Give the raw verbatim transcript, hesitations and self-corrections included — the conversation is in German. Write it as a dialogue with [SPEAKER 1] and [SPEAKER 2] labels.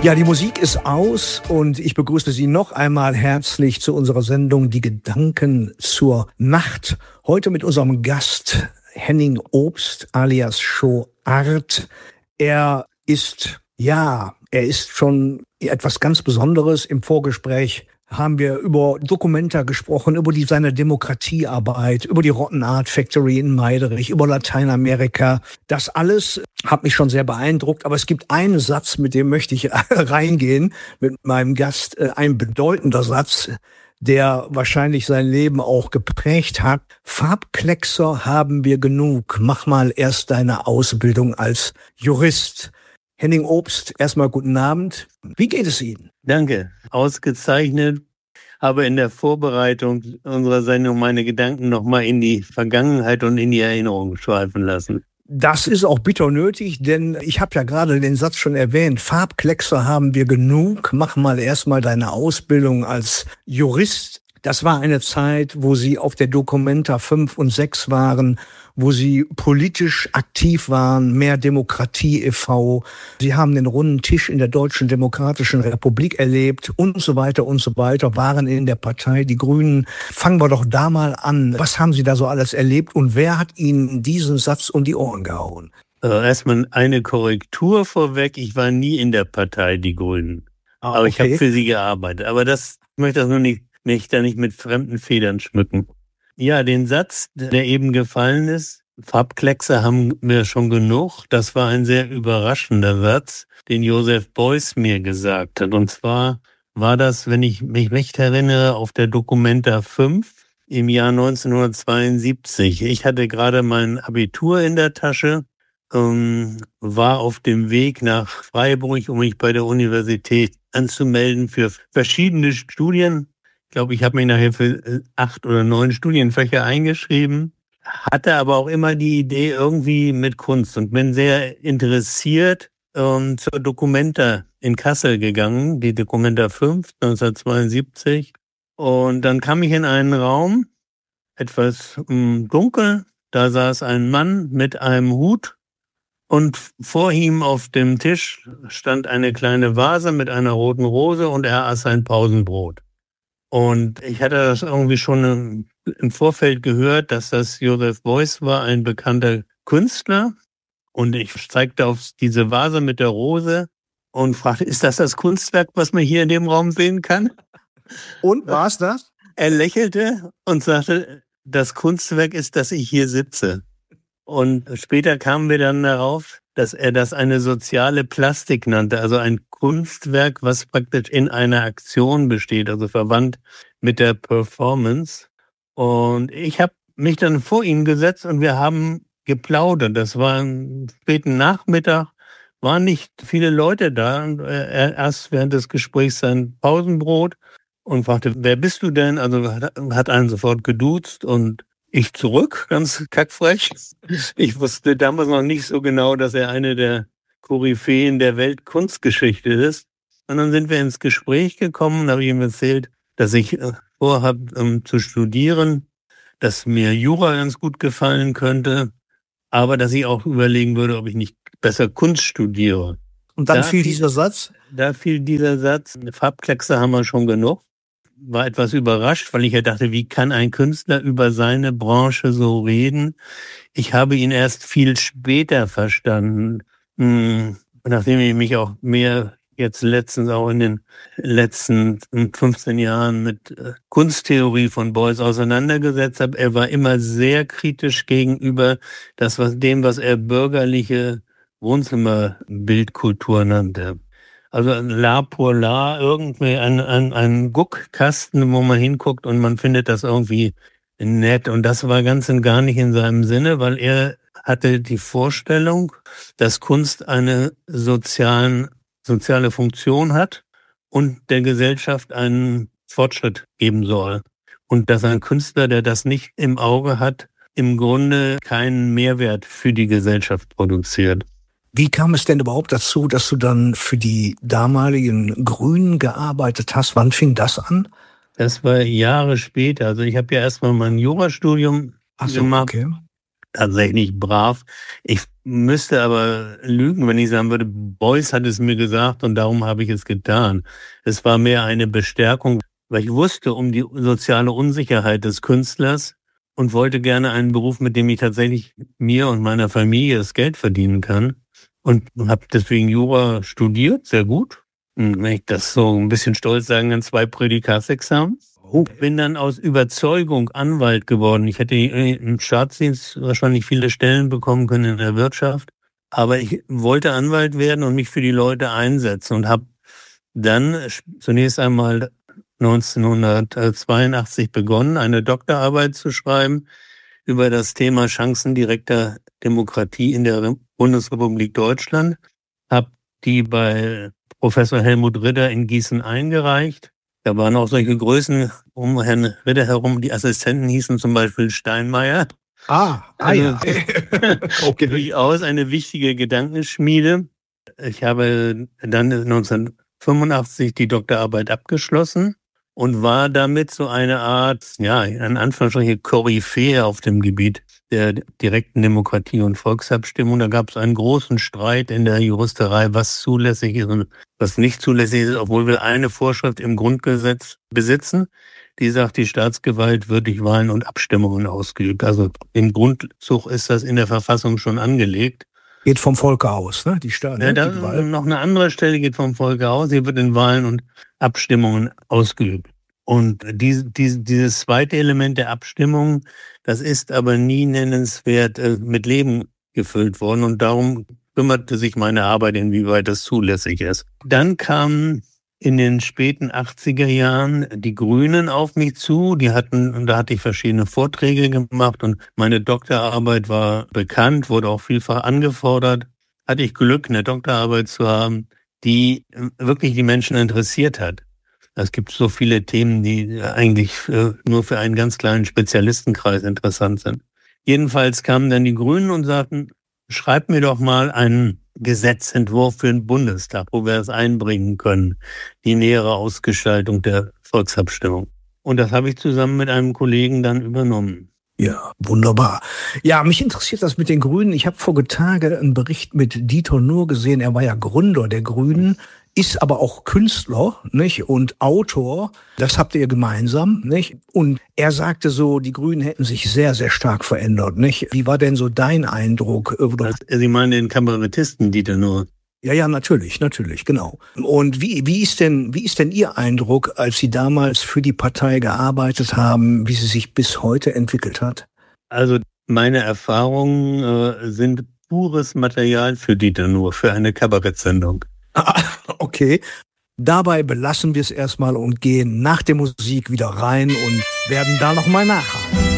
[SPEAKER 1] Ja, die Musik ist aus und ich begrüße Sie noch einmal herzlich zu unserer Sendung Die Gedanken zur Nacht. Heute mit unserem Gast Henning Obst alias Show Art. Er ist, ja, er ist schon etwas ganz Besonderes. Im Vorgespräch haben wir über Documenta gesprochen, über die, seine Demokratiearbeit, über die Rotten Art Factory in Meiderich, über Lateinamerika. Das alles hat mich schon sehr beeindruckt. Aber es gibt einen Satz, mit dem möchte ich reingehen, mit meinem Gast. Ein bedeutender Satz, der wahrscheinlich sein Leben auch geprägt hat. Farbkleckser haben wir genug. Mach mal erst deine Ausbildung als Jurist. Henning Obst, erstmal guten Abend. Wie geht es Ihnen?
[SPEAKER 2] Danke, ausgezeichnet. Habe in der Vorbereitung unserer Sendung meine Gedanken nochmal in die Vergangenheit und in die Erinnerung schweifen lassen.
[SPEAKER 1] Das ist auch bitter nötig, denn ich habe ja gerade den Satz schon erwähnt, Farbkleckser haben wir genug, mach mal erstmal deine Ausbildung als Jurist. Das war eine Zeit, wo Sie auf der Documenta fünf und sechs waren, wo Sie politisch aktiv waren, mehr Demokratie e V Sie haben den runden Tisch in der Deutschen Demokratischen Republik erlebt und so weiter und so weiter, waren in der Partei Die Grünen. Fangen wir doch da mal an. Was haben Sie da so alles erlebt und wer hat Ihnen diesen Satz um die Ohren gehauen?
[SPEAKER 2] Also erstmal eine Korrektur vorweg. Ich war nie in der Partei Die Grünen. Ah, aber okay. Ich habe für sie gearbeitet. Aber das ich möchte das nur nicht, mich da nicht mit fremden Federn schmücken. Ja, den Satz, der eben gefallen ist, Farbkleckser haben wir schon genug. Das war ein sehr überraschender Satz, den Joseph Beuys mir gesagt hat. Und zwar war das, wenn ich mich recht erinnere, auf der Documenta fünf im Jahr neunzehnhundertzweiundsiebzig. Ich hatte gerade mein Abitur in der Tasche, ähm, war auf dem Weg nach Freiburg, um mich bei der Universität anzumelden für verschiedene Studien. Ich glaube, ich habe mich nachher für acht oder neun Studienfächer eingeschrieben, hatte aber auch immer die Idee irgendwie mit Kunst und bin sehr interessiert ähm, zur Documenta in Kassel gegangen, die Documenta fünf, neunzehnhundertzweiundsiebzig. Und dann kam ich in einen Raum, etwas ähm, dunkel, da saß ein Mann mit einem Hut und vor ihm auf dem Tisch stand eine kleine Vase mit einer roten Rose und er aß ein Pausenbrot. Und ich hatte das irgendwie schon im Vorfeld gehört, dass das Joseph Beuys war, ein bekannter Künstler. Und ich zeigte auf diese Vase mit der Rose und fragte, ist das das Kunstwerk, was man hier in dem Raum sehen kann?
[SPEAKER 1] Und war es das?
[SPEAKER 2] Er lächelte und sagte, das Kunstwerk ist, dass ich hier sitze. Und später kamen wir dann darauf, dass er das eine soziale Plastik nannte, also ein Kunstwerk, was praktisch in einer Aktion besteht, also verwandt mit der Performance. Und ich habe mich dann vor ihn gesetzt und wir haben geplaudert. Das war am späten Nachmittag, waren nicht viele Leute da. Und er aß während des Gesprächs sein Pausenbrot und fragte, wer bist du denn? Also hat einen sofort geduzt und ich zurück, ganz kackfrech. Ich wusste damals noch nicht so genau, dass er eine der Koryphäen der Weltkunstgeschichte ist. Und dann sind wir ins Gespräch gekommen und habe ihm erzählt, dass ich vorhabe um, zu studieren, dass mir Jura ganz gut gefallen könnte, aber dass ich auch überlegen würde, ob ich nicht besser Kunst studiere.
[SPEAKER 1] Und dann da fiel dieser Satz?
[SPEAKER 2] Da fiel dieser Satz, Farbkleckser haben wir schon genug. War etwas überrascht, weil ich ja dachte, wie kann ein Künstler über seine Branche so reden? Ich habe ihn erst viel später verstanden, nachdem ich mich auch mehr jetzt letztens auch in den letzten fünfzehn Jahren mit Kunsttheorie von Beuys auseinandergesetzt habe. Er war immer sehr kritisch gegenüber das, was, dem, was er bürgerliche Wohnzimmerbildkultur nannte. Also La pour La, irgendwie ein, ein, ein Guckkasten, wo man hinguckt und man findet das irgendwie nett. Und das war ganz und gar nicht in seinem Sinne, weil er hatte die Vorstellung, dass Kunst eine sozialen, soziale Funktion hat und der Gesellschaft einen Fortschritt geben soll. Und dass ein Künstler, der das nicht im Auge hat, im Grunde keinen Mehrwert für die Gesellschaft produziert.
[SPEAKER 1] Wie kam es denn überhaupt dazu, dass du dann für die damaligen Grünen gearbeitet hast? Wann fing das an?
[SPEAKER 2] Das war Jahre später. Also ich habe ja erstmal mein Jurastudium
[SPEAKER 1] Ach so,
[SPEAKER 2] gemacht.
[SPEAKER 1] okay.
[SPEAKER 2] Tatsächlich brav. Ich müsste aber lügen, wenn ich sagen würde, Beuys hat es mir gesagt und darum habe ich es getan. Es war mehr eine Bestärkung, weil ich wusste um die soziale Unsicherheit des Künstlers und wollte gerne einen Beruf, mit dem ich tatsächlich mir und meiner Familie das Geld verdienen kann. Und habe deswegen Jura studiert, sehr gut. Und wenn ich das so ein bisschen stolz sagen kann, zwei Prädikatsexamen. Oh. Bin dann aus Überzeugung Anwalt geworden. Ich hätte im Staatsdienst wahrscheinlich viele Stellen bekommen können in der Wirtschaft. Aber ich wollte Anwalt werden und mich für die Leute einsetzen und habe dann zunächst einmal neunzehnhundertzweiundachtzig begonnen, eine Doktorarbeit zu schreiben über das Thema Chancen direkter Demokratie in der Bundesrepublik Deutschland. Habe die bei Professor Helmut Ritter in Gießen eingereicht. Da waren auch solche Größen um Herrn Ritter herum. Die Assistenten hießen zum Beispiel Steinmeier.
[SPEAKER 1] Ah, ah ja.
[SPEAKER 2] Okay. Durchaus eine wichtige Gedankenschmiede. Ich habe dann neunzehnhundertfünfundachtzig die Doktorarbeit abgeschlossen und war damit so eine Art, ja, in Anführungsstrichen Koryphäe auf dem Gebiet der direkten Demokratie und Volksabstimmung. Da gab es einen großen Streit in der Juristerei, was zulässig ist und was nicht zulässig ist, obwohl wir eine Vorschrift im Grundgesetz besitzen, die sagt, die Staatsgewalt wird durch Wahlen und Abstimmungen ausgeübt. Also im Grundzug ist das in der Verfassung schon angelegt.
[SPEAKER 1] Geht vom Volke aus, ne? Die Staat,
[SPEAKER 2] ja,
[SPEAKER 1] ne?
[SPEAKER 2] da
[SPEAKER 1] Die Gewalt.
[SPEAKER 2] Noch eine andere Stelle geht vom Volke aus. Hier wird in Wahlen und Abstimmungen ausgeübt. Und diese, diese, dieses zweite Element der Abstimmung, das ist aber nie nennenswert äh, mit Leben gefüllt worden. Und darum kümmerte sich meine Arbeit, inwieweit das zulässig ist. Dann kamen in den späten achtziger Jahren die Grünen auf mich zu. Die hatten, und da hatte ich verschiedene Vorträge gemacht und meine Doktorarbeit war bekannt, wurde auch vielfach angefordert. Hatte ich Glück, eine Doktorarbeit zu haben, die wirklich die Menschen interessiert hat. Es gibt so viele Themen, die eigentlich nur für einen ganz kleinen Spezialistenkreis interessant sind. Jedenfalls kamen dann die Grünen und sagten, schreib mir doch mal einen Gesetzentwurf für den Bundestag, wo wir es einbringen können, die nähere Ausgestaltung der Volksabstimmung. Und das habe ich zusammen mit einem Kollegen dann übernommen.
[SPEAKER 1] Ja, wunderbar. Ja, mich interessiert das mit den Grünen. Ich habe vor Tage einen Bericht mit Dieter Nuhr gesehen. Er war ja Gründer der Grünen, ist aber auch Künstler, nicht? Und Autor. Das habt ihr gemeinsam, nicht? Und er sagte so, die Grünen hätten sich sehr, sehr stark verändert, nicht? Wie war denn so dein Eindruck?
[SPEAKER 2] Sie meinen den Kabarettisten Dieter Nuhr?
[SPEAKER 1] Ja, ja, natürlich, natürlich, genau. Und wie, wie ist denn, wie ist denn Ihr Eindruck, als Sie damals für die Partei gearbeitet haben, wie sie sich bis heute entwickelt hat?
[SPEAKER 2] Also meine Erfahrungen äh, sind pures Material für Dieter Nuhr, für eine Kabarettsendung.
[SPEAKER 1] Okay. Dabei belassen wir es erstmal und gehen nach der Musik wieder rein und werden da nochmal nachhaken.